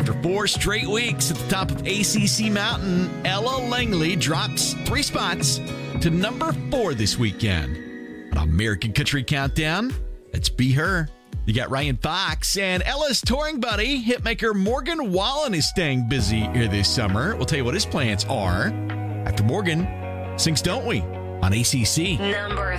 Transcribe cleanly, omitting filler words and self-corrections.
After 4 straight weeks at the top of ACC Mountain, Ella Langley drops 3 spots to number 4 this weekend. On American Country Countdown, let's be her. You got Ryan Fox, and Ella's touring buddy, hitmaker Morgan Wallen, is staying busy here this summer. We'll tell you what his plans are after Morgan sings Don't We on ACC. Number